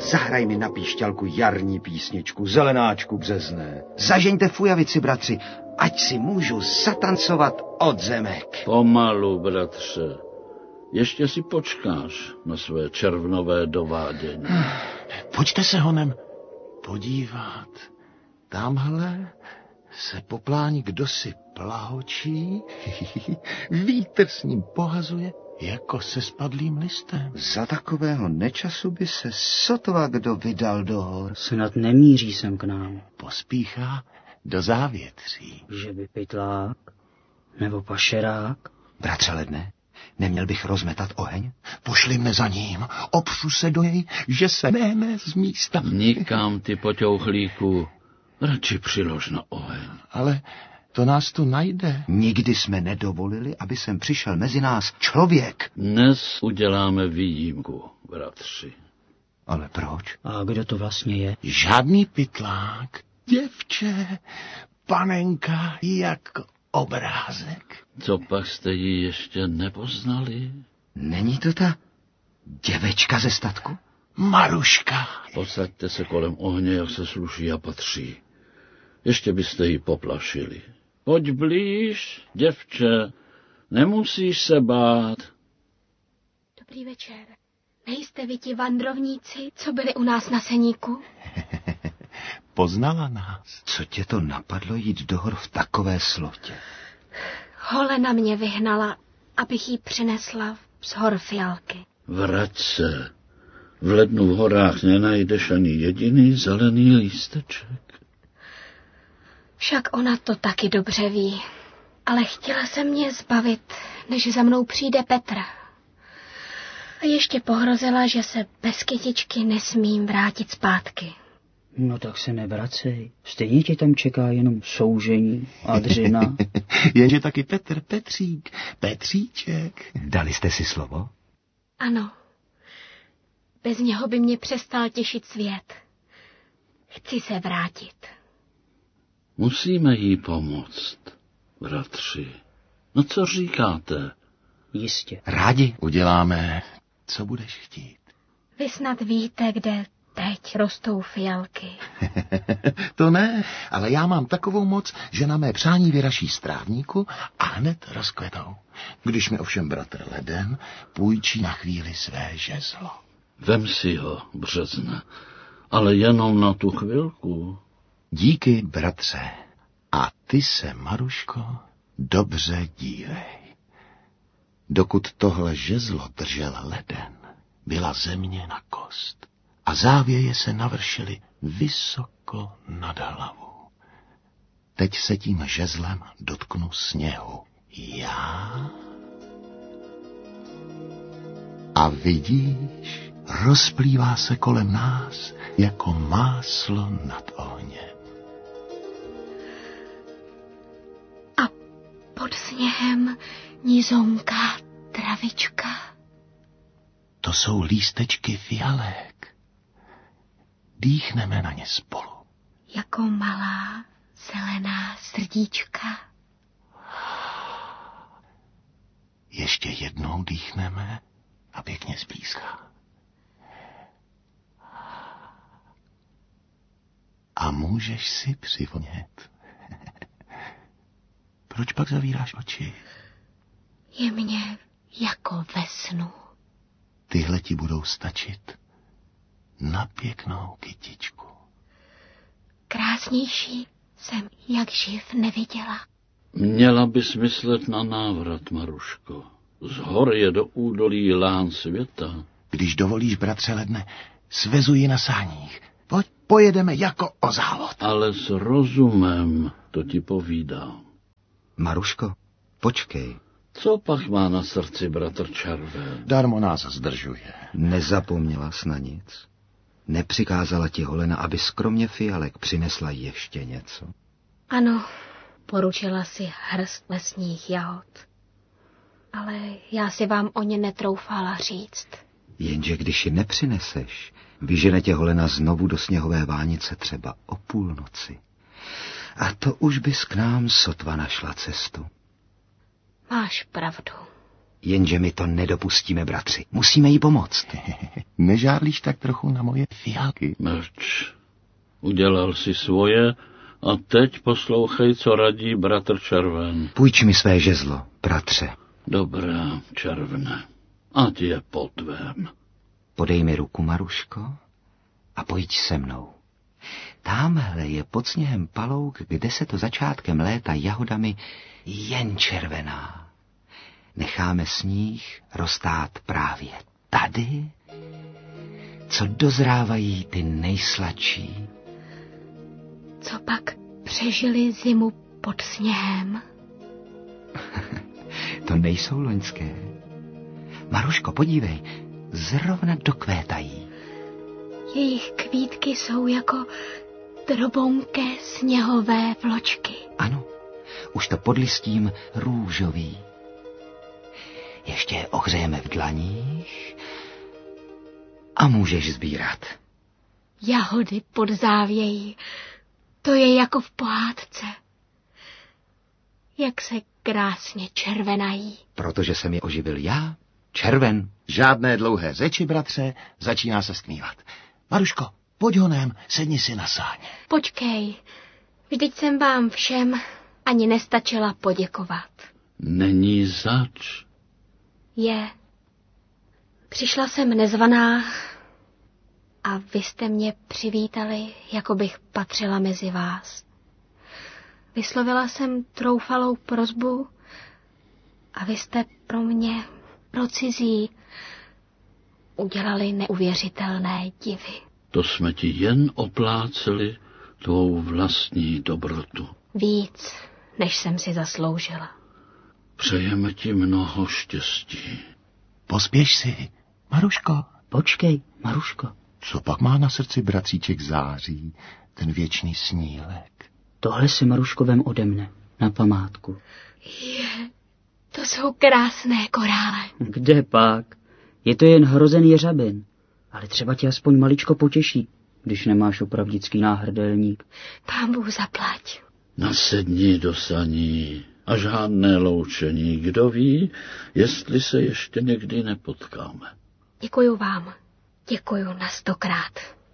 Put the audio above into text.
Zahraj mi na píšťalku jarní písničku, zelenáčku březné. Zažeňte fujavici, bratři, ať si můžu zatancovat od zemek. Pomalu, bratře. Ještě si počkáš na své červnové dovádění. Pojďte se honem podívat. Tamhle se po pláni kdosi plahočí, vítr s ním pohazuje jako se spadlým listem. Za takového nečasu by se sotva kdo vydal do hor. Snad nemíří sem k nám. Pospíchá do závětří. Že by pytlák nebo pašerák? Bratře Ledne, neměl bych rozmetat oheň? Pošli mne za ním, opřu se do něj, že se néme z místa. Nikam, ty poťouchlíku, radši přilož na oheň. Ale to nás tu najde. Nikdy jsme nedovolili, aby sem přišel mezi nás člověk. Dnes uděláme výjimku, bratři. Ale proč? A kdo to vlastně je? Žádný pytlák, děvče, panenka jak obrázek. Co pak jste ji ještě nepoznali? Není to ta děvečka ze statku? Maruška. Posaďte se kolem ohně, jak se sluší a patří. Ještě byste ji poplašili. Pojď blíž, děvče, nemusíš se bát. Dobrý večer. Nejste vy ti vandrovníci, co byli u nás na Seníku? Poznala nás. Co tě to napadlo jít do hor v takové slotě? Holena mě vyhnala, abych jí přinesla z hor fialky. Vrať se. V lednu v horách nenajdeš ani jediný zelený lísteček. Však ona to taky dobře ví. Ale chtěla se mě zbavit, než za mnou přijde Petr. A ještě pohrozila, že se bez kytičky nesmím vrátit zpátky. No tak se nevracej. Stejně tě tam čeká jenom soužení a dřina. Jenže taky Petr, Petřík, Petříček. Dali jste si slovo? Ano. Bez něho by mě přestal těšit svět. Chci se vrátit. Musíme jí pomoct, bratři. No co říkáte? Jistě. Rádi. Uděláme, co budeš chtít. Vy snad víte, kde teď rostou fialky. To ne, ale já mám takovou moc, že na mé přání vyraší z trávníku a hned rozkvetou. Když mi ovšem bratr Leden půjčí na chvíli své žezlo. Vem si ho, březne, ale jenom na tu chvilku. Díky, bratře. A ty se, Maruško, dobře dívej. Dokud tohle žezlo držel Leden, byla země na kost a závěje se navršily vysoko nad hlavu. Teď se tím žezlem dotknu sněhu. Já? A vidíš, rozplývá se kolem nás jako máslo nad ohněm. A pod sněhem nizonká travička. To jsou lístečky fialek. Dýchneme na ně spolu. Jako malá zelená srdíčka. Ještě jednou dýchneme a pěkně spíská. A můžeš si přivonět. Proč pak zavíráš oči? Je mně jako ve snu. Tyhle ti budou stačit na pěknou kytičku. Krásnější jsem jak živ neviděla. Měla bys myslet na návrat, Maruško. Z hor je do údolí lán světa. Když dovolíš, bratře Ledne, svezu ji na sáních. Pojď, pojedeme jako o závod. Ale s rozumem, to ti povídám. Maruško, počkej. Co pak má na srdci bratr Červen? Darmo nás zdržuje. Nezapomněla jsi na nic? Nepřikázala ti Holena, aby kromě fialek přinesla ještě něco? Ano, poručila si hrst lesních jahod. Ale já si vám o ně netroufala říct. Jenže když ji nepřineseš, vyžene tě Holena znovu do sněhové vánice třeba o půlnoci. A to už bys k nám sotva našla cestu. Máš pravdu. Jenže my to nedopustíme, bratři. Musíme jí pomoct. Nežárlíš tak trochu na moje fialky? Mlč. Udělal si svoje a teď poslouchej, co radí bratr Červen. Půjč mi své žezlo, bratře. Dobrá, Červene, ať je po tvém. Podej mi ruku, Maruško, a pojď se mnou. Támhle je pod sněhem palouk, kde se to začátkem léta jahodami jen červená. Necháme sníh roztát právě tady, co dozrávají ty nejsladší. Co pak přežili zimu pod sněhem? To nejsou loňské. Maruško, podívej, zrovna dokvétají. Jejich kvítky jsou jako drobonké sněhové vločky. Ano, už to pod listím růžový. Ještě je ohřejeme v dlaních a můžeš sbírat. Jahody pod závějí, to je jako v pohádce. Jak se krásně červenají. Protože jsem je oživil já, Červen. Žádné dlouhé řeči, bratře, začíná se stmívat. Maruško, pojď honem, sedni si na sáň. Počkej, vždyť jsem vám všem ani nestačila poděkovat. Není zač. Je. Přišla jsem nezvaná a vy jste mě přivítali, jako bych patřila mezi vás. Vyslovila jsem troufalou prosbu a vy jste pro mě, pro cizí, udělali neuvěřitelné divy. To jsme ti jen opláceli tvou vlastní dobrotu. Víc, než jsem si zasloužila. Přejeme ti mnoho štěstí. Pospěš si, Maruško. Počkej, Maruško. Co pak má na srdci bratříček září, ten věčný snílek? Tohle si, Maruško, vem ode mne, na památku. To jsou krásné korále. Kde pak? Je to jen hrozený jeřabin. Ale třeba tě aspoň maličko potěší, když nemáš opravdický náhrdelník. Pán Bůh zaplať. Nasedni do saní a žádné loučení. Kdo ví, jestli se ještě někdy nepotkáme. Děkuju vám. Děkuju na 100krát.